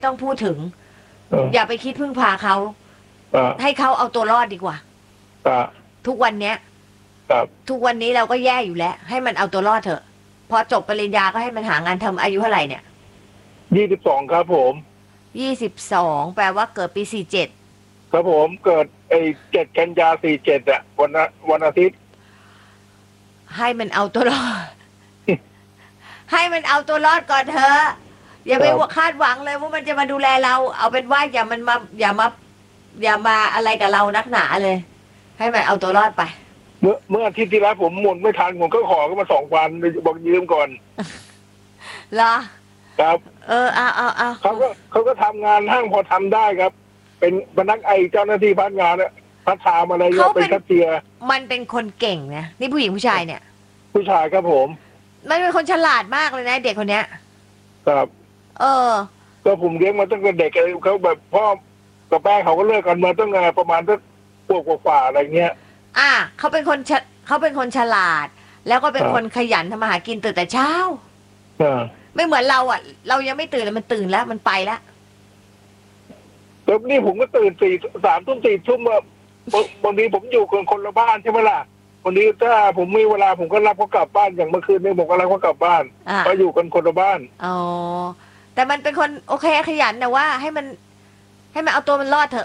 ต้องพูดถึงอย่าไปคิดพึ่งพาเขาให้เขาเอาตัวรอดดีกว่าทุกวันเนี้ยทุกวันนี้เราก็แย่อยู่แล้วให้มันเอาตัวรอดเถอะพอจบปริญญาก็ให้มันหางานทำอายุเท่าไหร่เนี่ย 22ครับผม 22แปลว่าเกิดปี47 ครับผมเกิด7 กันยา47อ่ะวันอาทิตย์ให้มันเอาตัวรอด ให้มันเอาตัวรอดก่อนเถอะอย่าไปคาดหวังเลยว่ามันจะมาดูแลเราเอาเป็นว่าอย่ามาอะไรกับเรานักหนาเลยให้มันเอาตัวรอดไปเมื่ออาทิตย์ที่แล้วผมหมุนไม่ทันผมก็ขอก็มา2,000บอกยืมก่อนเหรอครับเอาเขาก็ทำงานห้างพอทำได้ครับ เป็นพนักเจ้าหน้าที่พัฒงานพัฒนาอะไรก็เป็นคัดเชียร์มันเป็นคนเก่งนะนี่ผู้หญิงผู้ชายเนี่ยผู้ชายครับผมมันเป็นคนฉลาดมากเลยนะเด็กคนเนี้ยครับก็ผมเลี้ยงมาตั้งแต่เด็กเขาแบบพ่อกับแม่เขาก็เลิกกันมาตั้งแต่ประมาณสักขวบกว่าอะไรเงี้ยเขาเป็นคนฉลาดแล้วก็เป็นคนขยันทำมาหากินตื่นแต่เช้าไม่เหมือนเราเรายังไม่ตื่นเลยมันตื่นแล้วมันไปแล้วแล้วนี่ผมก็ตื่น3 ทุ่ม 4 ทุ่มบางทีผมอยู่คนละบ้านใช่ไหมล่ะวันนี้ถ้าผมมีเวลาผมก็รับเขากลับบ้านอย่างเมื่อคืนนี้ผมก็รับเขากลับบ้านเพราะอยู่กันคนละบ้านอ๋อแต่มันเป็นคนโอเคขยันแต่ว่าให้มันเอาตัวมันรอดเถอะ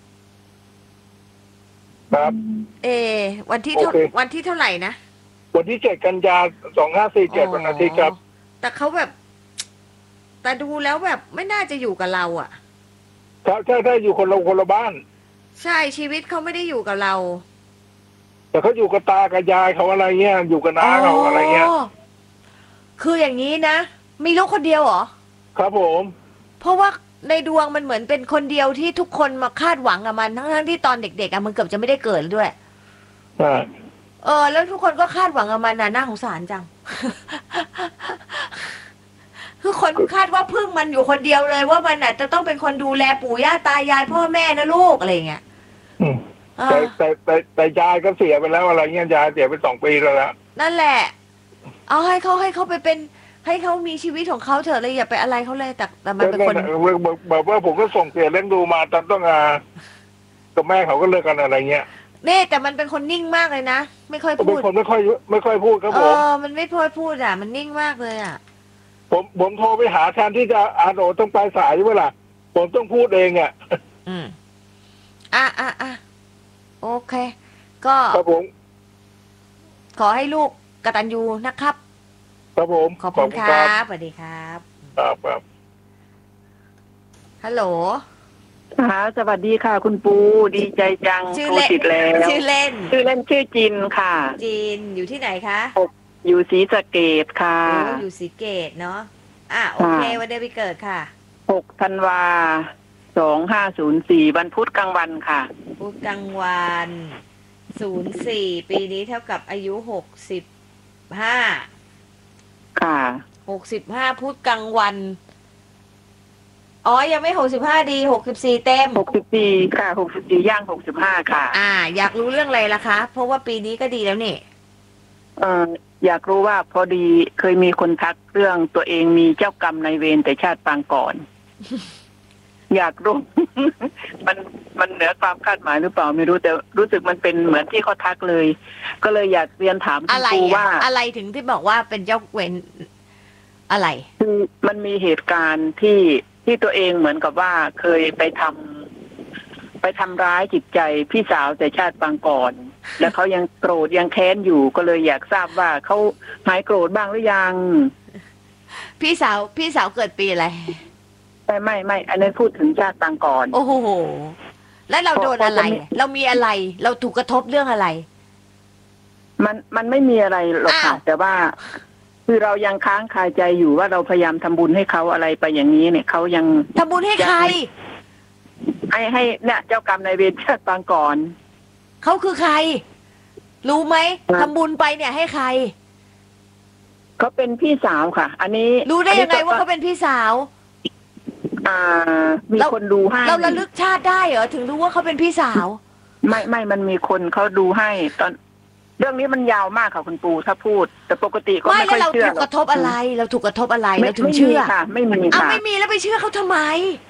ครับวันที่เท่าไหร่นะวันที่7 กันยา2547วันอาทิตย์ครับแต่เขาแบบแต่ดูแล้วแบบไม่น่าจะอยู่กับเราใช่อยู่คนละบ้านใช่ชีวิตเขาไม่ได้อยู่กับเราแต่เขาอยู่กับตากับยายเขาอะไรเงี้ยอยู่กับน้าเขาอะไรเงี้ยคืออย่างนี้นะมีลูกคนเดียวเหรอครับผมเพราะว่าในดวงมันเหมือนเป็นคนเดียวที่ทุกคนมาคาดหวังกับมันทั้งที่ตอนเด็กๆมันเกือบจะไม่ได้เกิดด้วยแล้วทุกคนก็คาดหวังกับมันน่าสงสารจัง คือคนคาดว่าพึ่งมันอยู่คนเดียวเลยว่ามันจะต้องเป็นคนดูแลปู่ย่าตายายพ่อแม่นะลูกอะไรเงี้ยแต่ยายก็เสียไปแล้วอะไรเงี้ยยายเสียไป2 ปีแล้วนั่นแหละเอาให้เขาไปเป็นให้เขามีชีวิตของเขาเถอะเลยอย่าไปอะไรเขาเลยแต่มันเป็นคนแบบว่าผมก็ส่งเสียเลี้ยงดูมาตอนต้องกับแม่เขาก็เลิกกันอะไรเงี้ยนี่แต่มันเป็นคนนิ่งมากเลยนะไม่ค่อยพูดเป็นคนไม่ค่อยพูดครับผมมันไม่ค่อยพูดมันนิ่งมากเลยผมโทรไปหาแทนที่จะโดต้องไปสายใช่ไหมล่ะผมต้องพูดเองโอเคก็ครับผมขอให้ลูกกตัญญูนะครับครับผมขอบคุณครับสวัสดีครับครับฮัลโหลค่ะสวัสดีค่ะคุณปูดีใจจังโทรติดแล้วชื่อเล่นชื่อจินค่ะจินอยู่ที่ไหนคะอยู่ศรีสะเกษค่ะอยู่ศรีเกษเนาะโอเควันเดือนปีเกิดค่ะ 6 ธันวา2504วันพุธกลางวันค่ะพุธกลางวัน04ปีนี้เท่ากับอายุ65 ค่ะ 65พุธกลางวันยังไม่65ดี64เต็ม 64ค่ะ64ย่าง65ค่ะอยากรู้เรื่องอะไรล่ะคะเพราะว่าปีนี้ก็ดีแล้วนี่อยากรู้ว่าพอดีเคยมีคนทักเรื่องตัวเองมีเจ้ากรรมนายเวรแต่ชาติปางก่อน อยากรู้ มันเหนือความคาดหมายหรือเปล่าไม่รู้แต่รู้สึกมันเป็นเหมือนที่เขาทักเลยก็เลยอยากเรียนถามคุณครูว่าอะไรถึงที่บอกว่าเป็นเจ้าเวรอะไรคือมันมีเหตุการณ์ที่ตัวเองเหมือนกับว่าเคยไปทำร้ายจิตใจพี่สาวแต่ชาติปางก่อนแล้วเขายังโกรธยังแค้นอยู่ก็เลยอยากทราบว่าเขาหายโกรธบ้างหรือยังพี่สาวเกิดปีอะไรไม่อันนั้นพูดถึงชาติปางก่อนโอ้โหแล้วเราโดนอะไรเรามีอะไรเราถูกกระทบเรื่องอะไรมันไม่มีอะไรหรอกค่ะแต่ว่าคือเรายังค้างคาใจอยู่ว่าเราพยายามทำบุญให้เขาอะไรไปอย่างนี้เนี่ยเขายังทำบุญให้ใครให้เนี่ยเจ้ากรรมนายเวรชาติปางก่อนเขาคือใครรู้ไหมทำบุญไปเนี่ยให้ใครเขาเป็นพี่สาวค่ะอันนี้รู้ได้ยังไงว่าเขาเป็นพี่สาวมีคนดูให้เราระลึกชาติได้เหรอถึงรู้ว่าเขาเป็นพี่สาวไม่มันมีคนเขาดูให้ตอนเรื่องนี้มันยาวมากค่ะคุณปูถ้าพูด แต่ปกติก็ไม่ไม่แล้ค่วอยเราเชื่อถูกกระทบอะไร เราถูกกระทบอะไรเราถึงไม่มีเชื่อค่ะ ไม่มีเอาค่ะไม่มีแล้วไปเชื่อเขาทำไม